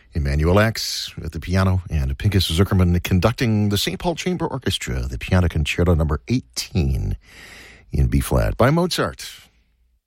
Emanuel Ax at the piano and Pinchas Zuckerman conducting the St. Paul Chamber Orchestra, the Piano Concerto number 18 in B-flat by Mozart.